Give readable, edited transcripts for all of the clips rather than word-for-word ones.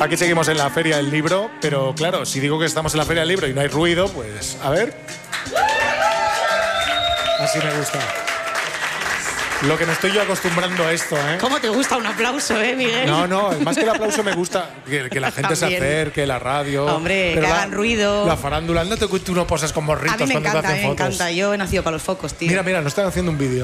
Aquí seguimos en la Feria del Libro, pero claro, si digo que estamos en la Feria del Libro y no hay ruido, pues a ver. Así me gusta. Lo que me estoy yo acostumbrando a esto, ¿eh? ¿Cómo te gusta un aplauso, Miguel? No, más que el aplauso me gusta que la gente se acerque, la radio. Hombre, que hagan ruido. La farándula, no te tú no posas con morritos cuando te hacen fotos. A mí me encanta, yo he nacido para los focos, tío. Mira, no están haciendo un vídeo.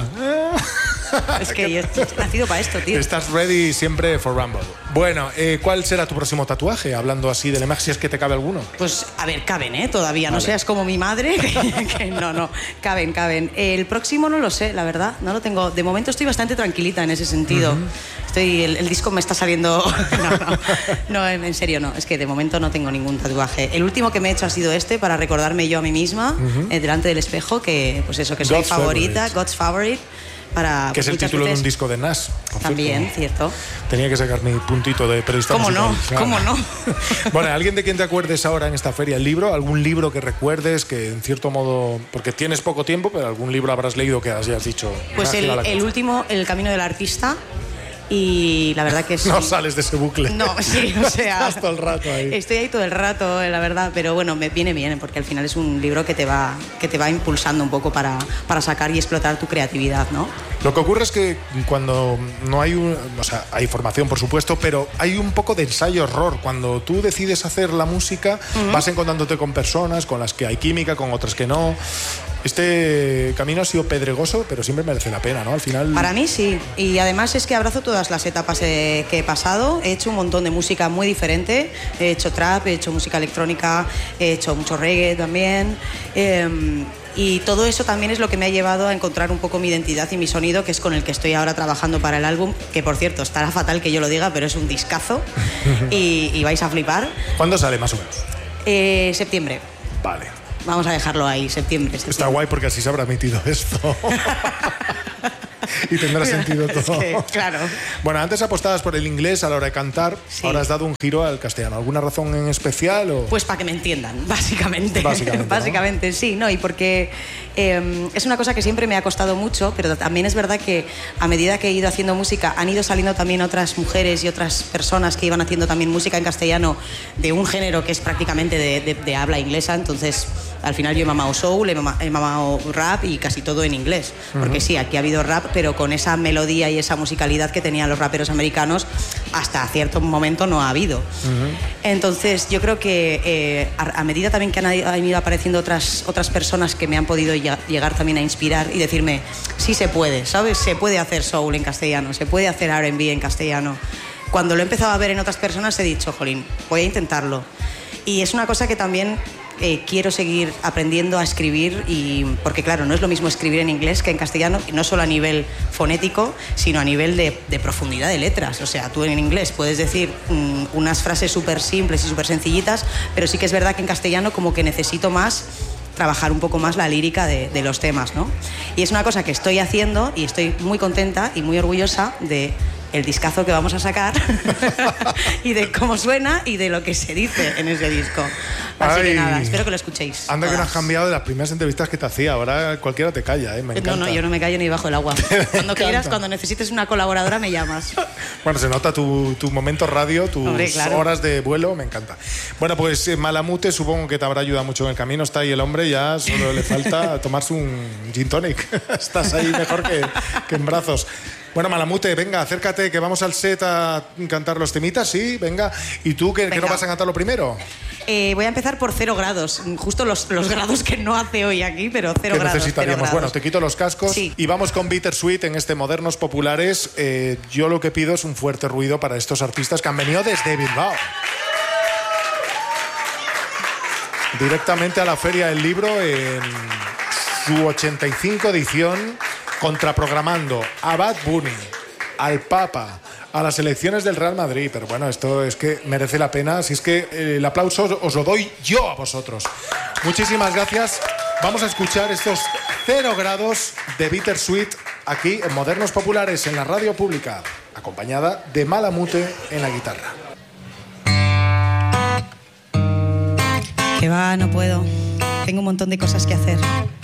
Es que yo he nacido para esto, tío. Estás ready siempre for Rumble. Bueno, ¿cuál será tu próximo tatuaje? Hablando así de Lemag, si es que te cabe alguno. Pues, a ver, caben, todavía. Vale. No seas como mi madre, que no, caben. El próximo no lo sé, la verdad, no lo tengo. De momento estoy bastante tranquilita en ese sentido. El disco me está saliendo... No, en serio no. Es que de momento no tengo ningún tatuaje. El último que me he hecho ha sido este, para recordarme yo a mí misma, delante del espejo, que pues eso, que soy God's favorita, God's Favorite. Que es el título de un disco de Nas. También, cierto. Tenía que sacar mi puntito de periodista musical. ¿Cómo no? Bueno, ¿alguien de quien te acuerdes ahora en esta feria? ¿El libro? ¿Algún libro que recuerdes que en cierto modo... Porque tienes poco tiempo, pero algún libro habrás leído que hayas dicho... Pues el último, El camino del artista. Y la verdad que sí. No sales de ese bucle. No, sí, o sea... Estás todo el rato ahí. Estoy ahí todo el rato, la verdad, pero bueno, me viene bien, porque al final es un libro que te va impulsando un poco para sacar y explotar tu creatividad, ¿no? Lo que ocurre es que cuando no hay hay formación, por supuesto, pero hay un poco de ensayo-error. Cuando tú decides hacer la música, vas encontrándote con personas con las que hay química, con otras que no. Este camino ha sido pedregoso, pero siempre merece la pena, ¿no? Al final... Para mí sí, y además es que abrazo todas las etapas que he pasado. He hecho un montón de música muy diferente. He hecho trap, he hecho música electrónica, he hecho mucho reggae también. Y todo eso también es lo que me ha llevado a encontrar un poco mi identidad y mi sonido, que es con el que estoy ahora trabajando para el álbum, que por cierto, estará fatal que yo lo diga, pero es un discazo y vais a flipar. ¿Cuándo sale más o menos? Septiembre. Vale. Vamos a dejarlo ahí, septiembre. Está guay porque así se habrá emitido esto. Y tendrá sentido todo. Es que, claro. Bueno, antes apostabas por el inglés a la hora de cantar, ahora has dado un giro al castellano. ¿Alguna razón en especial? O? Pues para que me entiendan, básicamente. Básicamente, ¿no? Sí, ¿no? Y porque es una cosa que siempre me ha costado mucho, pero también es verdad que a medida que he ido haciendo música, han ido saliendo también otras mujeres y otras personas que iban haciendo también música en castellano de un género que es prácticamente de habla inglesa, entonces... Al final yo he mamado soul, he mamado rap y casi todo en inglés. Porque sí, aquí ha habido rap, pero con esa melodía y esa musicalidad que tenían los raperos americanos, hasta cierto momento no ha habido. Entonces yo creo que a medida también que han ido apareciendo otras personas que me han podido llegar también a inspirar y decirme, sí se puede, ¿sabes? Se puede hacer soul en castellano, se puede hacer R&B en castellano. Cuando lo he empezado a ver en otras personas he dicho, jolín, voy a intentarlo. Y es una cosa que también... quiero seguir aprendiendo a escribir porque claro, no es lo mismo escribir en inglés que en castellano, y no solo a nivel fonético, sino a nivel de profundidad de letras. O sea, tú en inglés puedes decir unas frases súper simples y súper sencillitas, pero sí que es verdad que en castellano como que necesito más trabajar un poco más la lírica de los temas, ¿no? Y es una cosa que estoy haciendo y estoy muy contenta y muy orgullosa de el discazo que vamos a sacar y de cómo suena y de lo que se dice en ese disco. Así que nada, espero que lo escuchéis. Anda, que no has cambiado de las primeras entrevistas que te hacía. Ahora cualquiera te calla, me encanta. No, yo no me callo ni bajo el agua. Cuando quieras, cuando necesites una colaboradora, me llamas. Bueno, se nota tu momento radio, tus horas de vuelo, me encanta. Bueno, pues Malamute supongo que te habrá ayudado mucho en el camino. Está ahí el hombre, ya solo le falta tomarse un gin tonic. Estás ahí mejor que en brazos. Bueno, Malamute, venga, acércate, que vamos al set a cantar los temitas, ¿sí? Venga. ¿Y tú, que no vas a cantarlo primero? Voy a empezar por 0 grados. Justo los grados que no hace hoy aquí, pero 0 grados. Necesitaríamos. Bueno, te quito los cascos y vamos con Bittersweet en este Modernos Populares. Yo lo que pido es un fuerte ruido para estos artistas que han venido desde Bilbao. Directamente a la Feria del Libro en su 85 edición. Contraprogramando a Bad Bunny, al Papa, a las elecciones del Real Madrid. Pero bueno, esto es que merece la pena. Así es que el aplauso os lo doy yo a vosotros. Muchísimas gracias. Vamos a escuchar estos 0 grados de Bittersweet aquí en Modernos Populares, en la radio pública, acompañada de Malamute en la guitarra. Que va, no puedo. Tengo un montón de cosas que hacer.